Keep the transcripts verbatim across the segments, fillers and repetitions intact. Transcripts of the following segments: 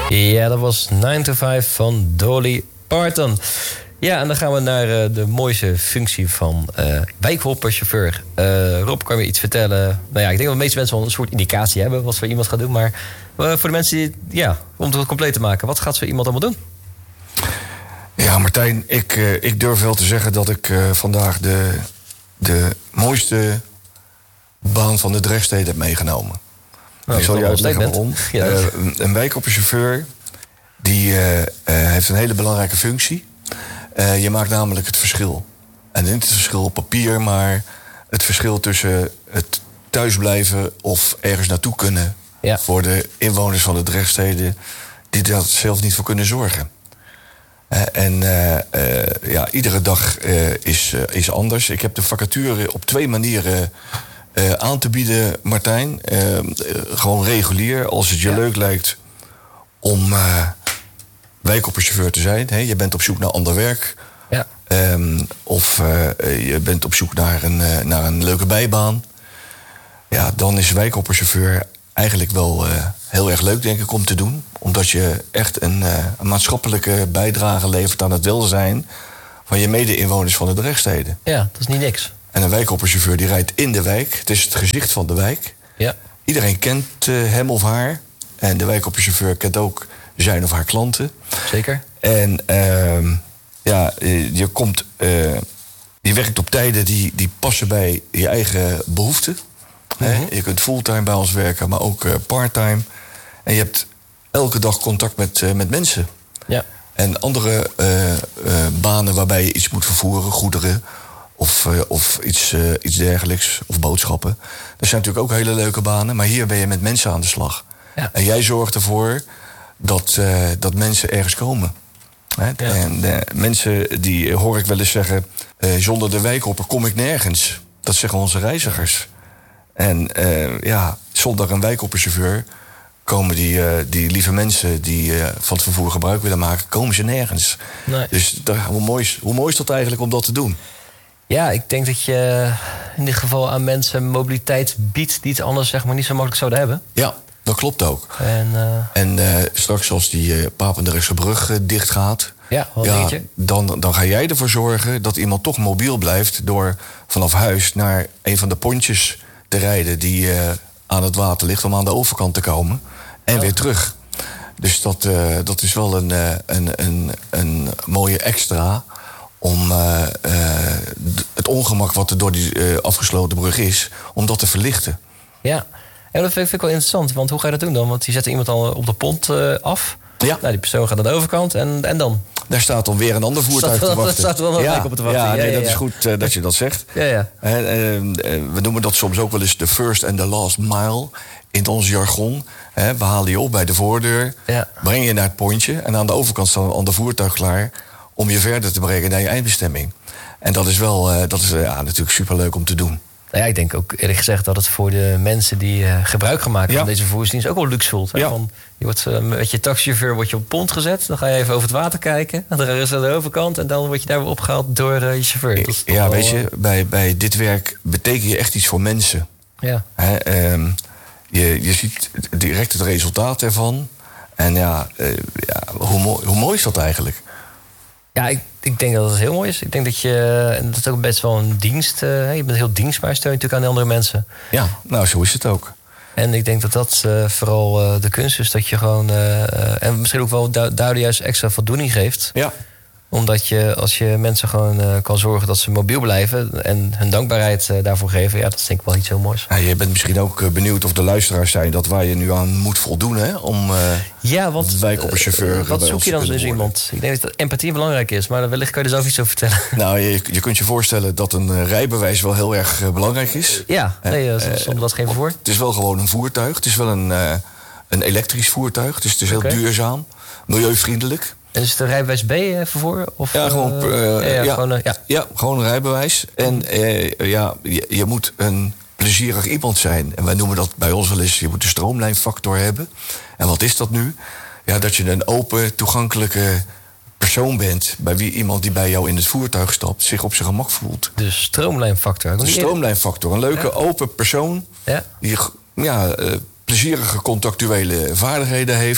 Ja, dat was nine to five van Dolly Parton. Ja, en dan gaan we naar uh, de mooiste functie van uh, wijkhopperchauffeur. Uh, Rob, kan je iets vertellen? Nou ja, ik denk dat de meeste mensen wel een soort indicatie hebben wat voor iemand gaat doen. Maar uh, voor de mensen die, ja, om het compleet te maken, wat gaat zo iemand allemaal doen? Ja, Martijn, ik, uh, ik durf wel te zeggen dat ik uh, vandaag de, de mooiste baan van de Drechtstede heb meegenomen. Nou, ik zal je uitleggen waarom. Ja, uh, een, een wijkhopperchauffeur die uh, uh, heeft een hele belangrijke functie. Uh, je maakt namelijk het verschil. En niet het verschil op papier, maar het verschil tussen het thuisblijven of ergens naartoe kunnen. Ja. Voor de inwoners van de Drechtstede die daar zelf niet voor kunnen zorgen. Uh, en uh, uh, ja, iedere dag uh, is, uh, is anders. Ik heb de vacature op twee manieren uh, aan te bieden, Martijn. Uh, uh, gewoon regulier, als het je ja. leuk lijkt om uh, wijkhopperchauffeur te zijn. He, je bent op zoek naar ander werk. Ja. Um, of uh, je bent op zoek naar een, uh, naar een leuke bijbaan. Ja, dan is wijkhopperchauffeur eigenlijk wel uh, heel erg leuk, denk ik, om te doen. Omdat je echt een, uh, een maatschappelijke bijdrage levert aan het welzijn van je mede-inwoners van de Drechtstede. Ja, dat is niet niks. En een wijkhopperchauffeur die rijdt in de wijk. Het is het gezicht van de wijk. Ja. Iedereen kent uh, hem of haar. En de wijkhopperchauffeur kent ook zijn of haar klanten. Zeker. En uh, ja, je komt, uh, je werkt op tijden die, die passen bij je eigen behoeften. Mm-hmm. Je kunt fulltime bij ons werken, maar ook uh, parttime. En je hebt elke dag contact met, uh, met mensen. Ja. En andere uh, uh, banen waarbij je iets moet vervoeren, goederen of, uh, of iets, uh, iets dergelijks, of boodschappen. Dat zijn natuurlijk ook hele leuke banen, maar hier ben je met mensen aan de slag. Ja. En jij zorgt ervoor dat, uh, dat mensen ergens komen. Hè? Ja. En uh, mensen die hoor ik wel eens zeggen, uh, zonder de wijkhopper kom ik nergens. Dat zeggen onze reizigers. En uh, ja, zonder een wijkhopperchauffeur komen die, uh, die lieve mensen die uh, van het vervoer gebruik willen maken, komen ze nergens. Nee. Dus dat, hoe, mooi is, hoe mooi is dat eigenlijk om dat te doen? Ja, ik denk dat je in dit geval aan mensen mobiliteit biedt die het anders zeg maar niet zo makkelijk zouden hebben. Ja, dat klopt ook. En, uh... en uh, straks als die uh, Papendrechtse brug uh, dicht gaat, ja, ja, dan, dan ga jij ervoor zorgen dat iemand toch mobiel blijft door vanaf huis naar een van de pontjes te rijden die uh, aan het water ligt om aan de overkant te komen en ja. weer terug. Dus dat, uh, dat is wel een, uh, een, een, een mooie extra om uh, uh, het ongemak wat er door die uh, afgesloten brug is, om dat te verlichten. Ja, en dat vind ik wel interessant, want hoe ga je dat doen dan? Want die zetten iemand al op de pont uh, af. Ja. Nou, die persoon gaat naar de overkant en, en dan? Daar staat dan weer een ander voertuig staat, te wachten. Dat staat er wel een ja, op te wachten. Ja, nee, ja, ja, dat ja. is goed uh, dat je dat zegt. Ja, ja. En, uh, we noemen dat soms ook wel eens de first and the last mile in ons jargon. He, we halen je op bij de voordeur, ja. brengen je naar het pontje en aan de overkant staat een ander voertuig klaar om je verder te brengen naar je eindbestemming. En dat is wel, uh, dat is uh, ja, natuurlijk superleuk om te doen. Nou ja, ik denk ook eerlijk gezegd dat het voor de mensen die uh, gebruik gaan maken ja. van deze vervoersdienst ook wel luxe voelt. Ja. Van, je wordt uh, met je taxichauffeur wordt je op pont gezet, dan ga je even over het water kijken, dan is aan de overkant en dan word je daar weer opgehaald door uh, je chauffeur. Dat is ja, wel, weet je, bij, bij dit werk beteken je echt iets voor mensen. Ja. He, um, je, je ziet direct het resultaat ervan. En ja, uh, ja hoe, mooi, hoe mooi is dat eigenlijk? Ja, ik, ik denk dat het heel mooi is. Ik denk dat je, en dat is ook best wel een dienst. Uh, je bent heel dienstbaar, steun je natuurlijk aan de andere mensen. Ja, nou zo is het ook. En ik denk dat dat uh, vooral uh, de kunst is. Dat je gewoon, uh, uh, en misschien ook wel du- duidelijk juist extra voldoening geeft. Ja. Omdat je, als je mensen gewoon uh, kan zorgen dat ze mobiel blijven en hun dankbaarheid uh, daarvoor geven, ja, dat is denk ik wel iets heel moois. Ja, je bent misschien ook uh, benieuwd of de luisteraars zijn dat waar je nu aan moet voldoen, hè? Om uh, ja, want wijkhopperchauffeur. Uh, wat zoek je dan dus iemand? Ik denk dat empathie belangrijk is, maar wellicht kan je er zelf iets over vertellen. Nou, je, je kunt je voorstellen dat een uh, rijbewijs wel heel erg uh, belangrijk is. Ja, nee, uh, zonder dat geen vervoer. Het is wel gewoon een voertuig. Het is wel een, uh, een elektrisch voertuig. Dus het is heel okay. duurzaam, milieuvriendelijk. En is het een rijbewijs B uh, vervoer? Of, ja, gewoon, uh, ja, ja, ja, gewoon, uh, ja. ja, gewoon een rijbewijs. En uh, ja, je, je moet een plezierig iemand zijn. En wij noemen dat bij ons wel eens, je moet een stroomlijnfactor hebben. En wat is dat nu? Ja, dat je een open, toegankelijke persoon bent bij wie iemand die bij jou in het voertuig stapt zich op zijn gemak voelt. De stroomlijnfactor. De stroomlijnfactor. Een leuke, ja. open persoon ja. die ja, uh, plezierige contractuele vaardigheden heeft.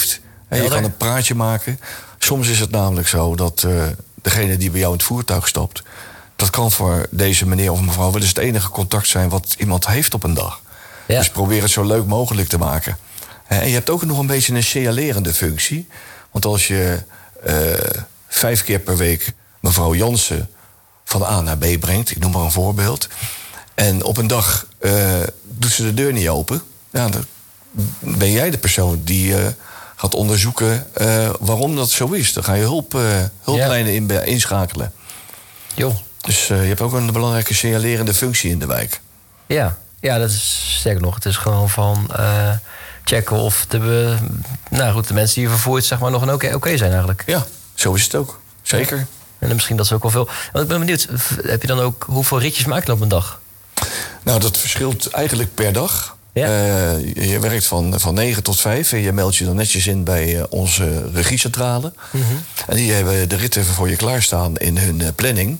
En je kan een praatje maken. Soms is het namelijk zo dat uh, degene die bij jou in het voertuig stapt... dat kan voor deze meneer of mevrouw wel eens het enige contact zijn... wat iemand heeft op een dag. Ja. Dus probeer het zo leuk mogelijk te maken. En je hebt ook nog een beetje een signalerende functie. Want als je uh, vijf keer per week mevrouw Jansen van A naar B brengt... ik noem maar een voorbeeld... en op een dag uh, doet ze de deur niet open... Ja, dan ben jij de persoon die uh, gaat onderzoeken uh, waarom dat zo is. Dan ga je hulp, uh, hulplijnen in, inschakelen. Jo. Dus uh, je hebt ook een belangrijke signalerende functie in de wijk. Ja, ja, dat is sterker nog. Het is gewoon van uh, checken of de, nou goed, de mensen die je vervoert zeg maar, nog een oké okay zijn eigenlijk. Ja, zo is het ook. Zeker. Ja. En misschien dat is ook wel veel. Want ik ben benieuwd, heb je dan ook hoeveel ritjes maak je op een dag? Nou, dat verschilt eigenlijk per dag. Ja. Uh, je werkt van, van negen tot vijf en je meldt je dan netjes in bij uh, onze regiecentrale. Mm-hmm. En die hebben de ritten voor je klaarstaan in hun uh, planning.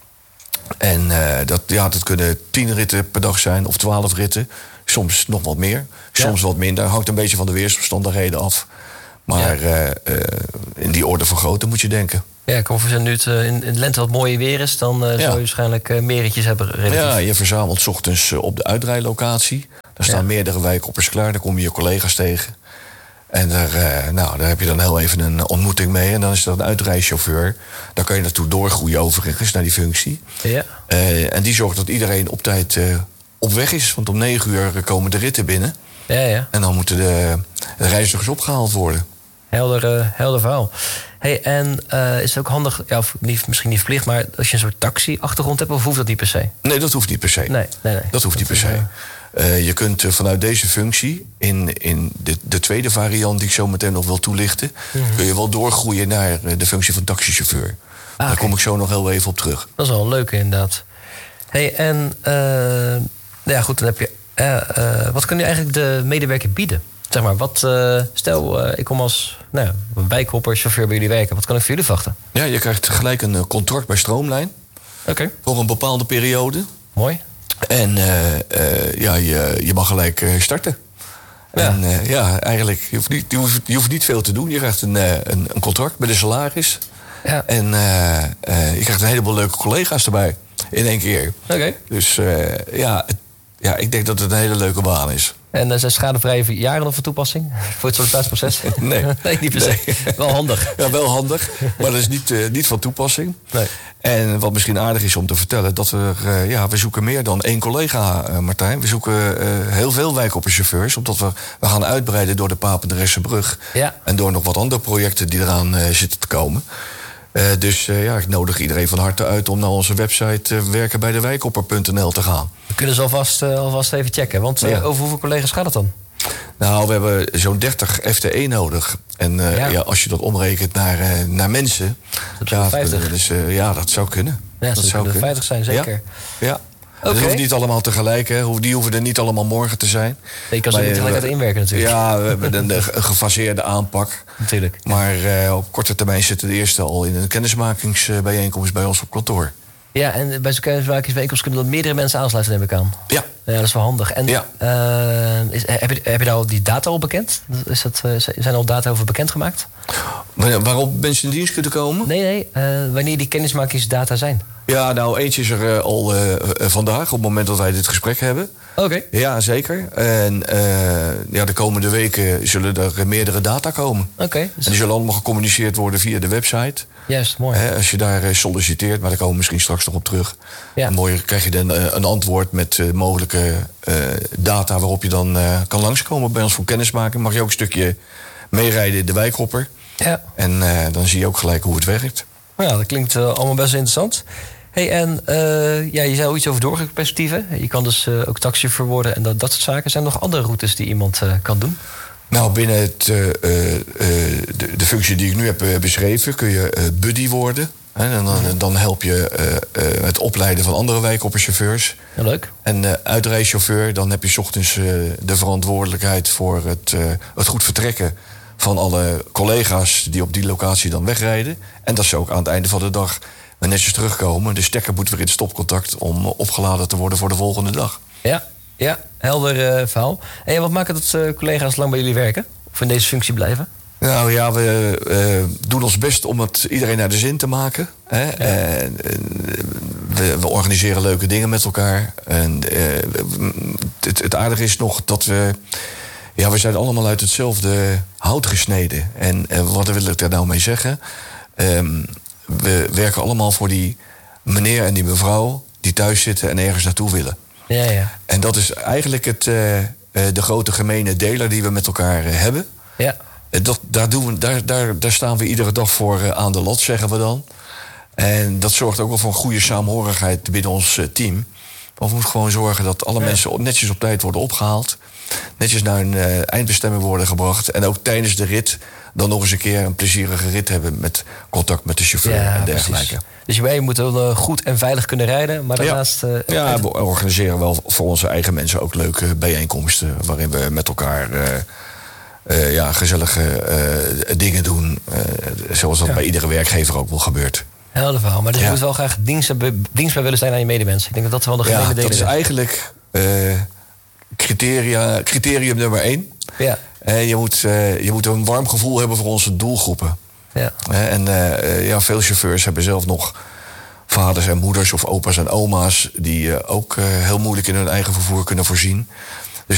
En uh, dat, ja, dat kunnen tien ritten per dag zijn of twaalf ritten. Soms nog wat meer, soms ja. wat minder. Hangt een beetje van de weersomstandigheden af. Maar ja. uh, uh, in die orde van grootte moet je denken. Ja, ik kan me voorstellen, nu het uh, in de lente wat mooier weer is... dan uh, ja. zou je waarschijnlijk uh, meer ritjes hebben. Relatief. Ja, je verzamelt 's ochtends uh, op de uitrijlocatie. Daar staan ja. meerdere wijkoppers klaar, daar kom je je collega's tegen. En daar, uh, nou, daar heb je dan heel even een ontmoeting mee. En dan is er een uitrijchauffeur. Daar kan je naartoe doorgroeien overigens, naar die functie. Ja. Uh, en die zorgt dat iedereen op tijd uh, op weg is. Want om negen uur komen de ritten binnen. Ja, ja. En dan moeten de, de reizigers opgehaald worden. Helder, uh, helder verhaal. Hey, en uh, is het ook handig, ja, of niet, misschien niet verplicht... maar als je een soort taxi-achtergrond hebt, of hoeft dat niet per se? Nee, dat hoeft niet per se. Nee, nee, nee. Dat hoeft dat niet per se. Uh, je kunt uh, vanuit deze functie, in, in de, de tweede variant die ik zo meteen nog wil toelichten... Mm-hmm. kun je wel doorgroeien naar uh, de functie van taxichauffeur. Ah, Daar okay. kom ik zo nog heel even op terug. Dat is wel een leuke, inderdaad. Hey, en uh, ja, goed, dan heb je... Uh, uh, wat kun je eigenlijk de medewerker bieden? Zeg maar, wat, uh, stel, uh, ik kom als nou, wijkhopper, chauffeur bij jullie werken. Wat kan ik voor jullie verwachten? Ja, je krijgt gelijk een uh, contract bij Stroomlijn. Oké. Okay. Voor een bepaalde periode. Mooi. En uh, uh, ja, je, je mag gelijk uh, starten. Ja. En uh, ja, eigenlijk, je hoeft, niet, je, hoeft, je hoeft niet veel te doen. Je krijgt een, uh, een, een contract met een salaris. Ja. En uh, uh, je krijgt een heleboel leuke collega's erbij. In één keer. Oké. Okay. Dus uh, ja, het, ja, ik denk dat het een hele leuke baan is. En uh, zijn schadevrije jaren nog van toepassing? Voor het sollicitatieproces? Nee. nee, niet per se. Nee. Wel handig. Ja, wel handig. Maar dat is niet, uh, niet van toepassing. Nee. En wat misschien aardig is om te vertellen... dat we, uh, ja, we zoeken meer dan één collega, uh, Martijn. We zoeken uh, heel veel wijkopperchauffeurs. Omdat we, we gaan uitbreiden door de Papendrechtse-brug. Ja. En door nog wat andere projecten die eraan uh, zitten te komen. Uh, dus uh, ja, ik nodig iedereen van harte uit om naar onze website uh, werken bij de wijkopper punt n l te gaan. We kunnen ze alvast, uh, alvast even checken. Want uh, ja. over hoeveel collega's gaat het dan? Nou, we hebben zo'n dertig F T E nodig. En uh, ja. Ja, als je dat omrekent naar, uh, naar mensen... Dat ja, vijftig. Dus, uh, ja, dat zou kunnen. Ja, dat zou kunnen vijftig zijn, zeker. Ja. ja. Okay. Dat hoeft niet allemaal tegelijk, hè. Die hoeven er niet allemaal morgen te zijn. Je kan ze niet tegelijk uit inwerken natuurlijk. Ja, we hebben een, een gefaseerde aanpak. Natuurlijk. Maar uh, op korte termijn zitten de eerste al in een kennismakingsbijeenkomst bij ons op kantoor. Ja, en bij zo'n kennismakingsbijeenkomst kunnen er meerdere mensen aansluiten, neem ik aan. Ja. Ja, dat is wel handig. En ja. uh, is, heb, je, heb je daar al die data al bekend? Is dat, uh, zijn er al data over bekendgemaakt? Waarop mensen in dienst kunnen komen? Nee, nee. Uh, wanneer die kennismakingsdata zijn? Ja, nou, eentje is er uh, al uh, uh, vandaag, op het moment dat wij dit gesprek hebben. Oké. Okay. Ja, zeker. En uh, ja, de komende weken zullen er meerdere data komen. Oké. Okay, dus en die zullen allemaal gecommuniceerd worden via de website. Juist, mooi. He, als je daar uh, solliciteert, maar daar komen we misschien straks nog op terug. Ja. Mooi, krijg je dan uh, een antwoord met uh, mogelijke uh, data waarop je dan uh, kan langskomen bij ons voor kennismaking. Mag je ook een stukje meerijden in de wijkhopper. Ja. En uh, dan zie je ook gelijk hoe het werkt. Ja, dat klinkt uh, allemaal best interessant. Hey, en uh, ja, je zei ook iets over doorgangsperspectieven. Je kan dus uh, ook taxichauffeur worden en dat, dat soort zaken. Zijn er nog andere routes die iemand uh, kan doen? Nou, binnen het, uh, uh, de, de functie die ik nu heb uh, beschreven... kun je uh, buddy worden. Hè, en dan, dan help je uh, uh, het opleiden van andere wijkopperchauffeurs. Ja, leuk. En uh, uitrijchauffeur, dan heb je 's ochtends uh, de verantwoordelijkheid... voor het, uh, het goed vertrekken van alle collega's die op die locatie dan wegrijden. En dat ze ook aan het einde van de dag weer netjes terugkomen. De stekker moet weer in het stopcontact om opgeladen te worden voor de volgende dag. Ja, ja helder uh, verhaal. En wat maakt het dat uh, collega's lang bij jullie werken? Of in deze functie blijven? Nou ja, we uh, doen ons best om het iedereen naar de zin te maken. Hè? Ja. En, uh, we, we organiseren leuke dingen met elkaar. En uh, het, het aardige is nog dat we... Ja, we zijn allemaal uit hetzelfde hout gesneden. En uh, wat wil ik daar nou mee zeggen? Um, we werken allemaal voor die meneer en die mevrouw... die thuis zitten en ergens naartoe willen. Ja, ja. En dat is eigenlijk het, uh, uh, de grote gemene deler die we met elkaar uh, hebben. Ja. Dat, daar, doen we, daar, daar, daar staan we iedere dag voor uh, aan de lat, zeggen we dan. En dat zorgt ook wel voor een goede saamhorigheid binnen ons uh, team. We moeten gewoon zorgen dat alle ja. mensen netjes op tijd worden opgehaald. Netjes naar een uh, eindbestemming worden gebracht. En ook tijdens de rit dan nog eens een keer een plezierige rit hebben... met contact met de chauffeur ja, en dergelijke. Precies. Dus wij moeten uh, goed en veilig kunnen rijden. Maar daarnaast... Uh, ja, we organiseren wel voor onze eigen mensen ook leuke bijeenkomsten... waarin we met elkaar... Uh, Uh, ja, gezellige uh, dingen doen. Uh, zoals dat ja. bij iedere werkgever ook wel gebeurt. Helder verhaal. Maar dus ja. je moet wel graag dienst, dienstbaar willen zijn aan je medemensen. Ik denk dat dat wel de gemene ja, delen is. Dat is eigenlijk uh, criteria, criterium nummer één. Ja. Uh, je, moet, uh, je moet een warm gevoel hebben voor onze doelgroepen. Ja. Uh, en uh, ja, veel chauffeurs hebben zelf nog vaders en moeders... of opa's en oma's die uh, ook uh, heel moeilijk in hun eigen vervoer kunnen voorzien.